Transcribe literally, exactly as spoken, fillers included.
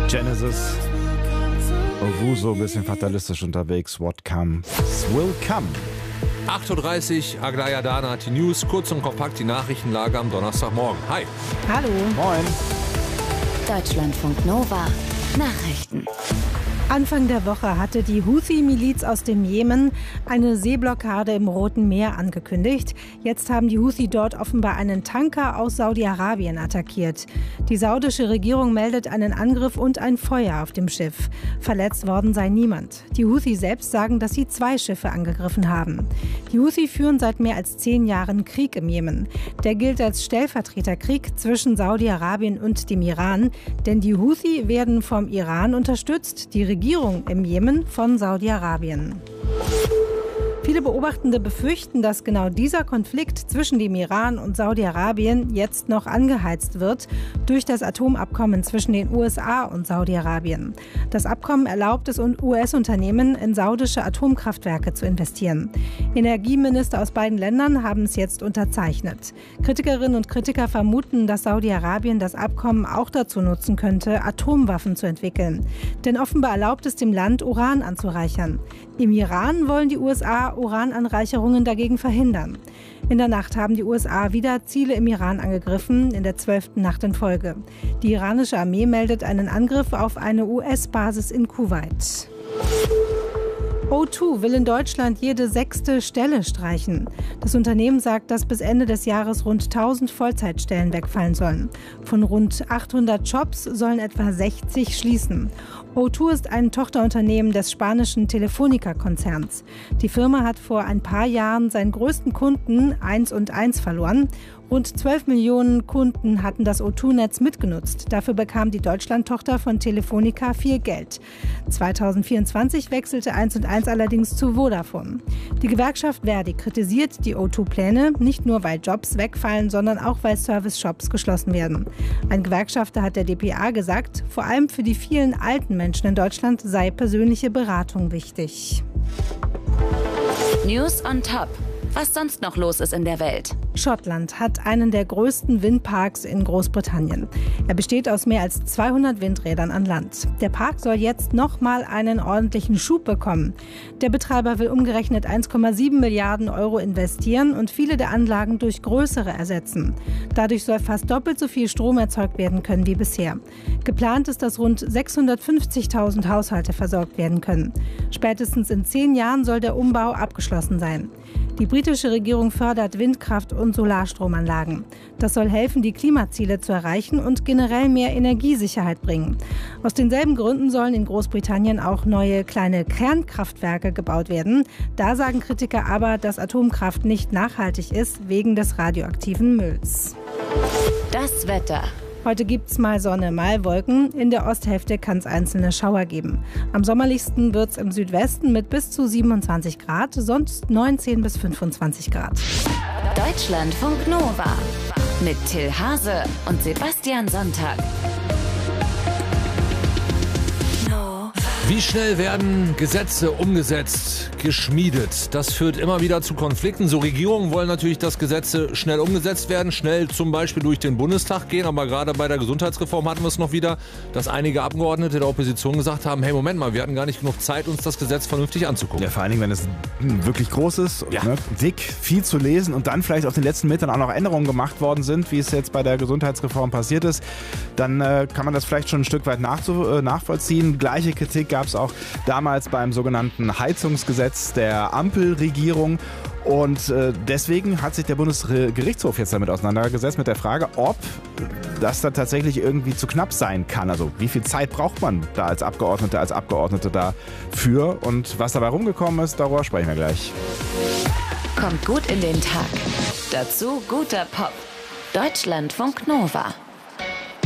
Genesis. Owusu, ein bisschen fatalistisch unterwegs. What comes will come. acht Uhr dreißig, Aglaya Dana hat die News. Kurz und kompakt die Nachrichtenlage am Donnerstagmorgen. Hi. Hallo. Moin. Deutschlandfunk Nova. Nachrichten. Anfang der Woche hatte die Houthi-Miliz aus dem Jemen eine Seeblockade im Roten Meer angekündigt. Jetzt haben die Houthi dort offenbar einen Tanker aus Saudi-Arabien attackiert. Die saudische Regierung meldet einen Angriff und ein Feuer auf dem Schiff. Verletzt worden sei niemand. Die Houthi selbst sagen, dass sie zwei Schiffe angegriffen haben. Die Houthi führen seit mehr als zehn Jahren Krieg im Jemen. Der gilt als Stellvertreterkrieg zwischen Saudi-Arabien und dem Iran. Denn die Houthi werden vom Iran unterstützt, die Regierung im Jemen von Saudi-Arabien. Viele Beobachtende befürchten, dass genau dieser Konflikt zwischen dem Iran und Saudi-Arabien jetzt noch angeheizt wird durch das Atomabkommen zwischen den U S A und Saudi-Arabien. Das Abkommen erlaubt es U S-Unternehmen, in saudische Atomkraftwerke zu investieren. Energieminister aus beiden Ländern haben es jetzt unterzeichnet. Kritikerinnen und Kritiker vermuten, dass Saudi-Arabien das Abkommen auch dazu nutzen könnte, Atomwaffen zu entwickeln. Denn offenbar erlaubt es dem Land, Uran anzureichern. Im Iran wollen die U S A Urananreicherungen dagegen verhindern. In der Nacht haben die U S A wieder Ziele im Iran angegriffen, in der zwölften Nacht in Folge. Die iranische Armee meldet einen Angriff auf eine U S-Basis in Kuwait. O zwei will in Deutschland jede sechste Stelle streichen. Das Unternehmen sagt, dass bis Ende des Jahres rund tausend Vollzeitstellen wegfallen sollen. Von rund achthundert Jobs sollen etwa sechzig schließen. O zwei ist ein Tochterunternehmen des spanischen Telefonica-Konzerns. Die Firma hat vor ein paar Jahren seinen größten Kunden eins und eins verloren. Rund zwölf Millionen Kunden hatten das O zwei Netz mitgenutzt. Dafür bekam die Deutschland-Tochter von Telefonica viel Geld. zweitausendvierundzwanzig wechselte eins und eins allerdings zu Vodafone. Die Gewerkschaft Verdi kritisiert die O zwei Pläne, nicht nur weil Jobs wegfallen, sondern auch weil Service-Shops geschlossen werden. Ein Gewerkschafter hat der D P A gesagt, vor allem für die vielen alten Menschen in Deutschland sei persönliche Beratung wichtig. News on Top. Was sonst noch los ist in der Welt. Schottland hat einen der größten Windparks in Großbritannien. Er besteht aus mehr als zweihundert Windrädern an Land. Der Park soll jetzt noch mal einen ordentlichen Schub bekommen. Der Betreiber will umgerechnet eins Komma sieben Milliarden Euro investieren und viele der Anlagen durch größere ersetzen. Dadurch soll fast doppelt so viel Strom erzeugt werden können wie bisher. Geplant ist, dass rund sechshundertfünfzigtausend Haushalte versorgt werden können. Spätestens in zehn Jahren soll der Umbau abgeschlossen sein. Die britische Regierung fördert Windkraft- und Solarstromanlagen. Das soll helfen, die Klimaziele zu erreichen und generell mehr Energiesicherheit bringen. Aus denselben Gründen sollen in Großbritannien auch neue kleine Kernkraftwerke gebaut werden. Da sagen Kritiker aber, dass Atomkraft nicht nachhaltig ist, wegen des radioaktiven Mülls. Das Wetter. Heute gibt's mal Sonne, mal Wolken. In der Osthälfte kann es einzelne Schauer geben. Am sommerlichsten wird's im Südwesten mit bis zu siebenundzwanzig Grad, sonst neunzehn bis fünfundzwanzig Grad. Deutschlandfunk Nova mit Till Hase und Sebastian Sonntag. Wie schnell werden Gesetze umgesetzt, geschmiedet? Das führt immer wieder zu Konflikten. So Regierungen wollen natürlich, dass Gesetze schnell umgesetzt werden, schnell zum Beispiel durch den Bundestag gehen. Aber gerade bei der Gesundheitsreform hatten wir es noch wieder, dass einige Abgeordnete der Opposition gesagt haben, hey, Moment mal, wir hatten gar nicht genug Zeit, uns das Gesetz vernünftig anzugucken. Ja, vor allen Dingen, wenn es wirklich groß ist, ja. ne, dick, viel zu lesen und dann vielleicht auf den letzten Metern auch noch Änderungen gemacht worden sind, wie es jetzt bei der Gesundheitsreform passiert ist, dann äh, kann man das vielleicht schon ein Stück weit nachzu- äh, nachvollziehen. Gleiche Kritik gab es auch damals beim sogenannten Heizungsgesetz der Ampelregierung. Und äh, deswegen hat sich der Bundesgerichtshof jetzt damit auseinandergesetzt mit der Frage, ob das dann tatsächlich irgendwie zu knapp sein kann. Also wie viel Zeit braucht man da als Abgeordneter, als Abgeordnete dafür? Und was dabei rumgekommen ist, darüber sprechen wir gleich. Kommt gut in den Tag. Dazu guter Pop. Deutschlandfunk Nova.